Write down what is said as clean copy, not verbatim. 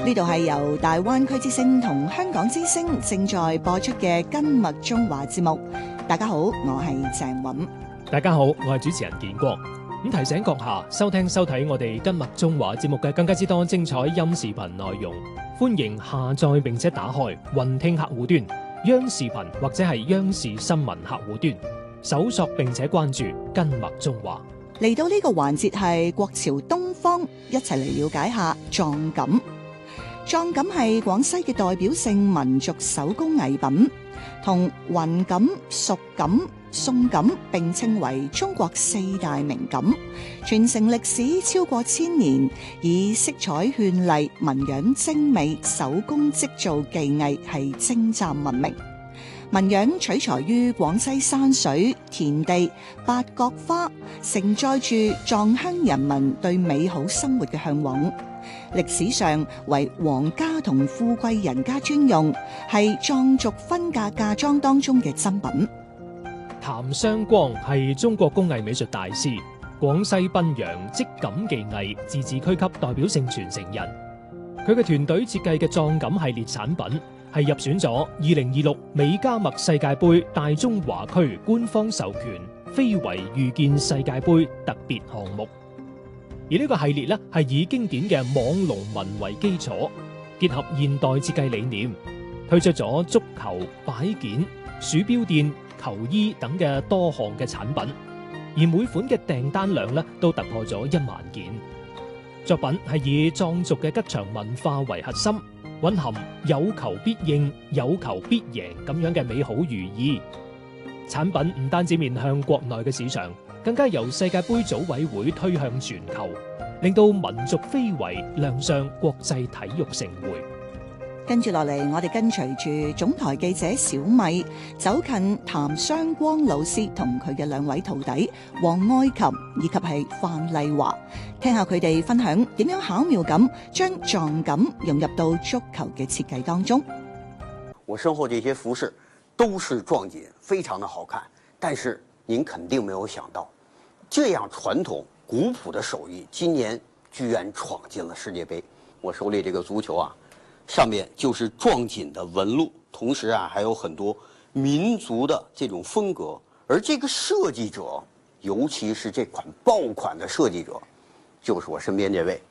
呢度係由大灣區之聲同香港之聲正在播出嘅根脈中華節目。大家好，我係鄭韻。 大家好，我係主持人建國。提醒閣下收聽收睇我哋根脈中華節目嘅更加之多精彩音視頻內容，歡迎下載並且打開雲聽客戶端、央視頻或者係央視新聞客戶端，搜索並且關注根脈中華。 嚟到呢個環節係國潮東方，一齊嚟了解下壯錦。壯錦係廣西嘅代表性民族手工藝品，同雲錦、蜀錦、宋錦並稱為中國四大名錦，傳承歷史超過1000年，以色彩絢麗、紋樣精美、手工織造技藝係精湛聞名。紋樣取材於廣西山水、田地、八角花，承載住壯鄉人民對美好生活嘅向往。歷史上為皇家同富貴人家專用，係壯族婚嫁嫁妝當中嘅珍品。 譚雙光係中國工藝美術大師，廣西賓陽織錦技藝自治區級代表性傳承人。佢嘅團隊設計嘅壯錦系列產品係入選咗2026美加墨世界盃大中華區官方授權非遺遇見世界盃特別項目。而呢個系列咧係以經典嘅網龍紋為基礎，結合現代設計理念，推出咗足球、擺件、鼠標墊、球衣等嘅多項嘅產品，而每款嘅訂單量咧都突破咗1萬件。作品係以壯族嘅吉祥文化為核心，蘊含有求必應、有求必贏咁樣嘅美好寓意。產品唔單止面向國內嘅市場，更加由世界盃組委會推向全球，令到民族非遺亮相國際體育盛會。 跟住落嚟，我哋跟隨住總台記者小米走近譚雙光老師同佢嘅2位徒弟黃愛琴以及係范麗華，聽下佢哋分享點樣巧妙咁將壯錦融入到足球嘅設計當中。 我身後這些服飾都是壯錦，非常的好看，但是您肯定沒有想到，這樣傳統古樸的手藝今年居然闖進了世界盃。我手裏這個足球啊，上面就是壯錦的紋路，同時啊還有很多民族的這種風格，而這個設計者，尤其是這款爆款的設計者，就是我身邊這位